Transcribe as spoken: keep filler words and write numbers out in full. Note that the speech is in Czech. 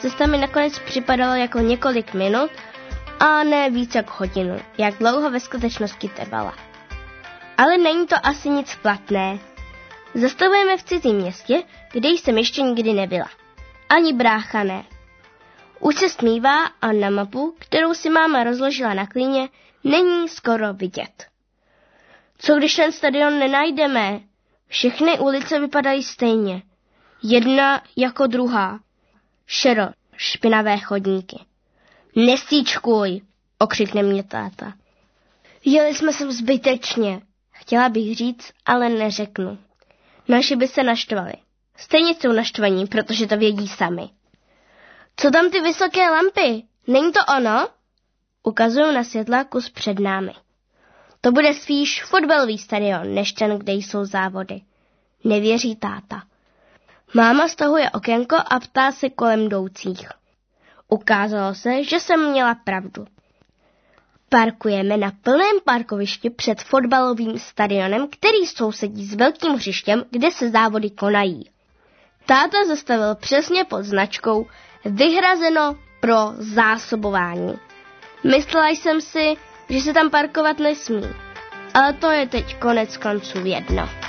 cesta mi nakonec připadala jako několik minut a ne víc jak hodinu, jak dlouho ve skutečnosti trvala. Ale není to asi nic platné. Zastavujeme v cizím městě, kde jsem ještě nikdy nebyla. Ani brácha ne. Už se stmívá a na mapu, kterou si máma rozložila na klíně, není skoro vidět. Co když ten stadion nenajdeme? Všechny ulice vypadají stejně. Jedna jako druhá. Šero, špinavé chodníky. Nesíčkuj, okřikne mě táta. Jeli jsme sem zbytečně. Chtěla bych říct, ale neřeknu. Naši by se naštvali. Stejně jsou naštvaní, protože to vědí sami. Co tam ty vysoké lampy? Není to ono? Ukazuju na světla kus před námi. To bude spíš fotbalový stadion, než ten, kde jsou závody. Nevěří táta. Máma stahuje okénko a ptá se kolem jdoucích. Ukázalo se, že jsem měla pravdu. Parkujeme na plném parkovišti před fotbalovým stadionem, který sousedí s velkým hřištěm, kde se závody konají. Táta zastavil přesně pod značkou vyhrazeno pro zásobování. Myslela jsem si, že se tam parkovat nesmí, ale to je teď konec konců jedno.